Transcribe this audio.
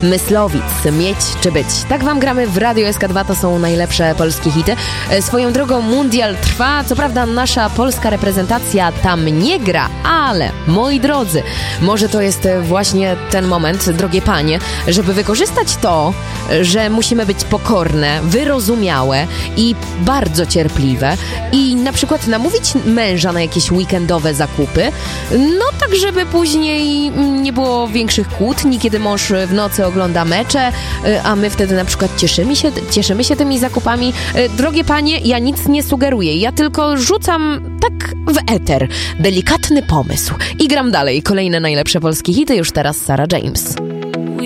Myslowic, mieć czy być. Tak wam gramy w Radio SK2, to są najlepsze polskie hity. Swoją drogą mundial trwa, co prawda nasza polska reprezentacja tam nie gra, ale moi drodzy, może to jest właśnie ten moment, drogie panie, żeby wykorzystać to, że musimy być pokorne, wyrozumiałe i bardzo cierpliwe i na przykład namówić męża na jakieś weekendowe zakupy, no tak, żeby później nie było większych kłótni, kiedy mąż w nocy ogląda mecze, a my wtedy na przykład cieszymy się tymi zakupami. Drogie panie, ja nic nie sugeruję, ja tylko rzucam tak w eter delikatny pomysł i gram dalej. Kolejne najlepsze polskie hity, już teraz Sarah James.